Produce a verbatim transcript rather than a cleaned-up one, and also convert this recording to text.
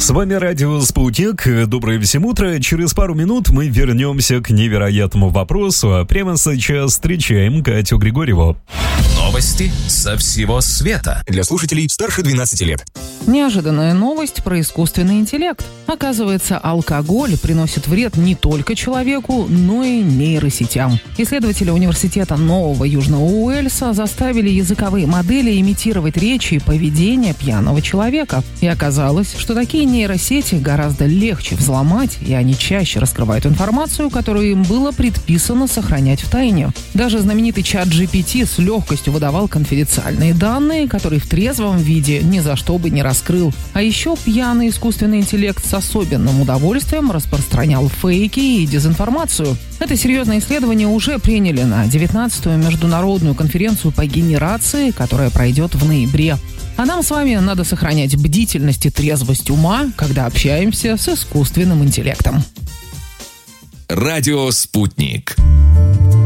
С вами радио «Спутник». Доброе всем утро. Через пару минут мы вернемся к невероятному вопросу, а прямо сейчас встречаем Катю Григорьеву. Новости со всего света. Для слушателей старше двенадцати лет. Неожиданная новость про искусственный интеллект. Оказывается, алкоголь приносит вред не только человеку, но и нейросетям. Исследователи университета Нового Южного Уэльса заставили языковые модели имитировать речи и поведение пьяного человека. И оказалось, что такие нейросети гораздо легче взломать, и они чаще раскрывают информацию, которую им было предписано сохранять в тайне. Даже знаменитый чат джи пи ти с легкостью выдавал конфиденциальные данные, которые в трезвом виде ни за что бы не раскрыл. А еще пьяный искусственный интеллект с особенным удовольствием распространял фейки и дезинформацию. Это серьезное исследование уже приняли на девятнадцатую международную конференцию по генерации, которая пройдет в ноябре. А нам с вами надо сохранять бдительность и трезвость ума, когда общаемся с искусственным интеллектом. Радио «Спутник».